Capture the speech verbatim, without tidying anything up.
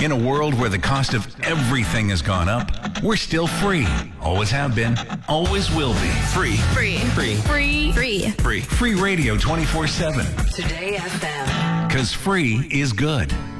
In a world where the cost of everything has gone up, we're still free. Always have been, always will be. Free. Free. Free. Free. Free. Free. Free radio twenty-four seven. Today F M. Because free is good.